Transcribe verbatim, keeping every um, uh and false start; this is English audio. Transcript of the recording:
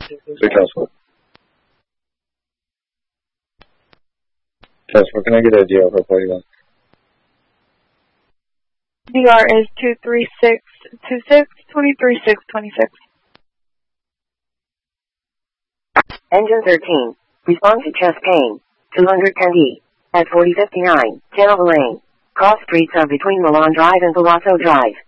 Successful. Successful. Can I get a D R for forty one? D R is two three six two six, two three six two six. Engine thirteen. Respond to chest pain. two ten D. At forty fifty-nine. Channel Lane. Cross streets are between Milan Drive and Palazzo Drive.